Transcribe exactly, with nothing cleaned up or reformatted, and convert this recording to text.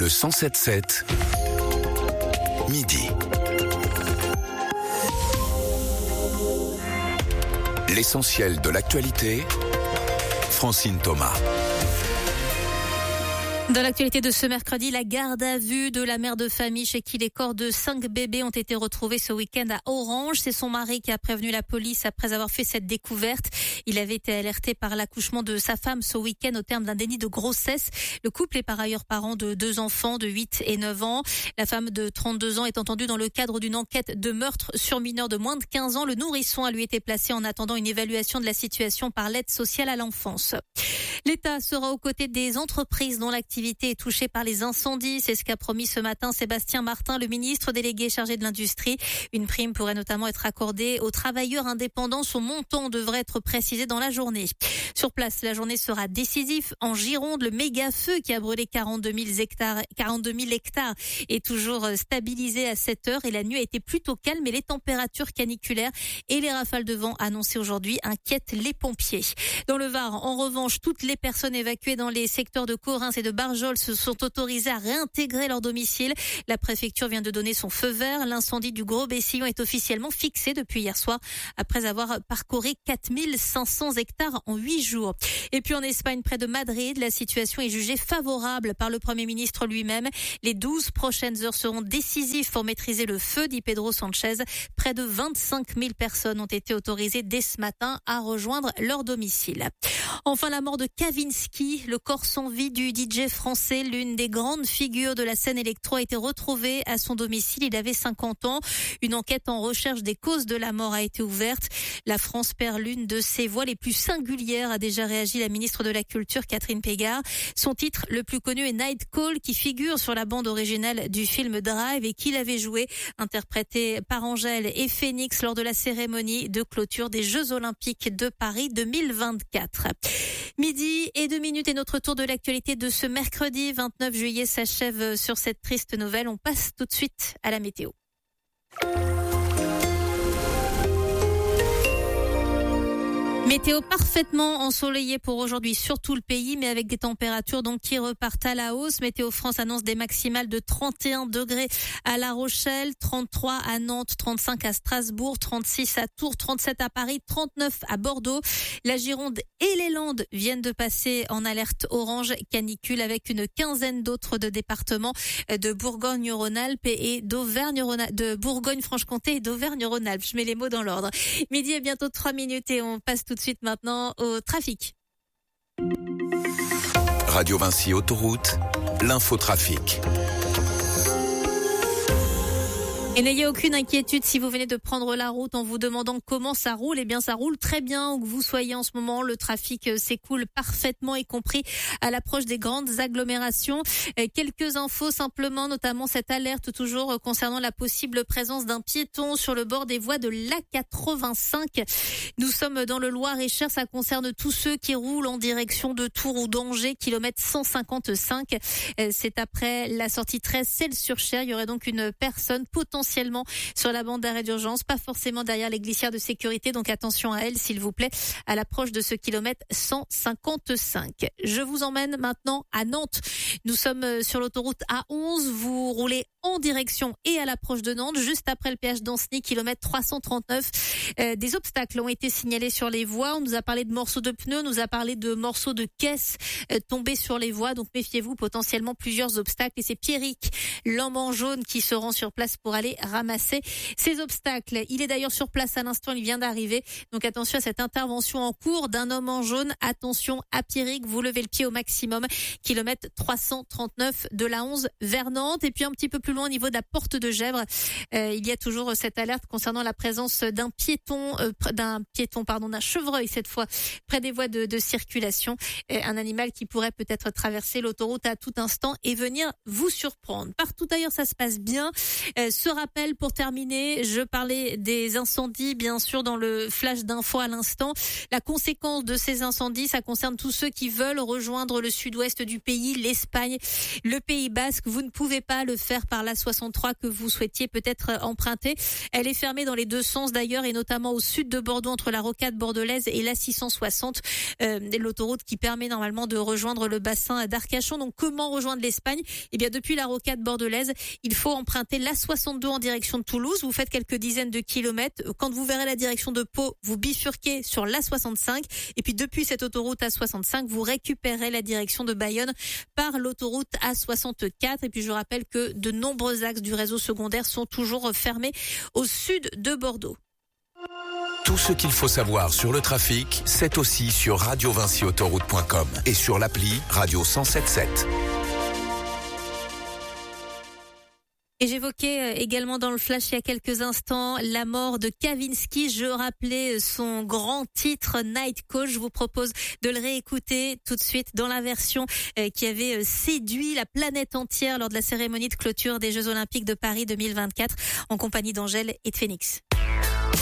Le cent sept sept, midi. L'essentiel de l'actualité, Francine Thomas. Dans l'actualité de ce mercredi, la garde à vue de la mère de famille chez qui les corps de cinq bébés ont été retrouvés ce week-end à Orange. C'est son mari qui a prévenu la police après avoir fait cette découverte. Il avait été alerté par l'accouchement de sa femme ce week-end au terme d'un déni de grossesse. Le couple est par ailleurs parent de deux enfants de huit et neuf ans. La femme de trente-deux ans est entendue dans le cadre d'une enquête de meurtre sur mineur de moins de quinze ans. Le nourrisson a lui été placé en attendant une évaluation de la situation par l'aide sociale à l'enfance. L'État sera aux côtés des entreprises dont l'activité est touchée par les incendies. C'est ce qu'a promis ce matin Sébastien Martin, le ministre délégué chargé de l'industrie. Une prime pourrait notamment être accordée aux travailleurs indépendants. Son montant devrait être précisé dans la journée. Sur place, la journée sera décisive. En Gironde, le méga feu qui a brûlé quarante-deux mille hectares, quarante-deux mille hectares est toujours stabilisé à sept heures et la nuit a été plutôt calme, mais les températures caniculaires et les rafales de vent annoncées aujourd'hui inquiètent les pompiers. Dans le Var, en revanche, toutes les personnes évacuées dans les secteurs de Correns et de Barjol se sont autorisées à réintégrer leur domicile. La préfecture vient de donner son feu vert. L'incendie du Gros Bessillon est officiellement fixé depuis hier soir après avoir parcouru quatre mille cinq cents hectares en huit jours. Et puis en Espagne, près de Madrid, la situation est jugée favorable par le Premier ministre lui-même. Les douze prochaines heures seront décisives pour maîtriser le feu, dit Pedro Sanchez. Près de vingt-cinq mille personnes ont été autorisées dès ce matin à rejoindre leur domicile. Enfin, la mort de Kavinsky, le corps sans vie du D J français, l'une des grandes figures de la scène électro, a été retrouvé à son domicile. Il avait cinquante ans. Une enquête en recherche des causes de la mort a été ouverte. La France perd l'une de ses voix les plus singulières, a déjà réagi la ministre de la Culture, Catherine Pégard. Son titre le plus connu est Night Call, qui figure sur la bande originale du film Drive et qu'il avait joué, interprété par Angèle et Phoenix lors de la cérémonie de clôture des Jeux Olympiques de Paris deux mille vingt-quatre. Midi et deux minutes et notre tour de l'actualité de ce mercredi vingt-neuf juillet s'achève sur cette triste nouvelle. On passe tout de suite à la météo. Météo parfaitement ensoleillée pour aujourd'hui sur tout le pays, mais avec des températures donc qui repartent à la hausse. Météo France annonce des maximales de trente et un degrés à La Rochelle, trente-trois à Nantes, trente-cinq à Strasbourg, trente-six à Tours, trente-sept à Paris, trente-neuf à Bordeaux. La Gironde et les Landes viennent de passer en alerte orange canicule avec une quinzaine d'autres de départements de Bourgogne-Rhône-Alpes et d'Auvergne-Rhône-Alpes, de Bourgogne-Franche-Comté et d'Auvergne-Rhône-Alpes. Je mets les mots dans l'ordre. Midi et bientôt trois minutes et on passe tout de suite maintenant au trafic. Radio Vinci Autoroute, l'infotrafic. Et n'ayez aucune inquiétude si vous venez de prendre la route en vous demandant comment ça roule. Eh bien, ça roule très bien où que vous soyez en ce moment. Le trafic s'écoule parfaitement, y compris à l'approche des grandes agglomérations. Quelques infos simplement, notamment cette alerte toujours concernant la possible présence d'un piéton sur le bord des voies de l'A quatre-vingt-cinq. Nous sommes dans le Loir-et-Cher. Ça concerne tous ceux qui roulent en direction de Tours ou d'Angers, kilomètre cent cinquante-cinq. C'est après la sortie treize Celles-sur-Cher. Il y aurait donc une personne potentiellement sur la bande d'arrêt d'urgence, pas forcément derrière les glissières de sécurité, donc attention à elle s'il vous plaît, à l'approche de ce kilomètre cent cinquante-cinq. Je vous emmène maintenant à Nantes. Nous sommes sur l'autoroute A onze, vous roulez en direction et à l'approche de Nantes, juste après le péage d'Anceny, kilomètre trois cent trente-neuf. Euh, des obstacles ont été signalés sur les voies, on nous a parlé de morceaux de pneus, on nous a parlé de morceaux de caisses euh, tombés sur les voies, donc méfiez-vous, potentiellement plusieurs obstacles. Et c'est Pierrick, l'homme en jaune, qui se rend sur place pour aller ramasser ces obstacles. Il est d'ailleurs sur place à l'instant, il vient d'arriver. Donc attention à cette intervention en cours d'un homme en jaune. Attention à Pierrick, vous levez le pied au maximum. Kilomètre trois cent trente-neuf de l'A onze vers Nantes. Et puis un petit peu plus loin au niveau de la porte de Gesvres, euh, il y a toujours cette alerte concernant la présence d'un piéton, euh, d'un piéton, pardon, d'un chevreuil cette fois près des voies de, de circulation. Euh, un animal qui pourrait peut-être traverser l'autoroute à tout instant et venir vous surprendre. Partout ailleurs, ça se passe bien. Euh, ce rappel rappel pour terminer, je parlais des incendies, bien sûr, dans le flash d'info à l'instant. La conséquence de ces incendies, ça concerne tous ceux qui veulent rejoindre le sud-ouest du pays, l'Espagne, le Pays Basque. Vous ne pouvez pas le faire par l'A soixante-trois que vous souhaitiez peut-être emprunter. Elle est fermée dans les deux sens d'ailleurs, et notamment au sud de Bordeaux, entre la rocade bordelaise et l'A six cent soixante, euh, l'autoroute qui permet normalement de rejoindre le bassin d'Arcachon. Donc comment rejoindre l'Espagne? Eh bien depuis la rocade bordelaise, il faut emprunter l'A soixante-deux en direction de Toulouse. Vous faites quelques dizaines de kilomètres. Quand vous verrez la direction de Pau, vous bifurquez sur l'A soixante-cinq. Et puis depuis cette autoroute A soixante-cinq, vous récupérez la direction de Bayonne par l'autoroute A soixante-quatre. Et puis je rappelle que de nombreux axes du réseau secondaire sont toujours fermés au sud de Bordeaux. Tout ce qu'il faut savoir sur le trafic, c'est aussi sur radio vinci autoroute point com et sur l'appli Radio cent sept sept. Et j'évoquais également dans le flash il y a quelques instants la mort de Kavinsky. Je rappelais son grand titre Night Call. Je vous propose de le réécouter tout de suite dans la version qui avait séduit la planète entière lors de la cérémonie de clôture des Jeux Olympiques de Paris deux mille vingt-quatre en compagnie d'Angèle et de Phoenix.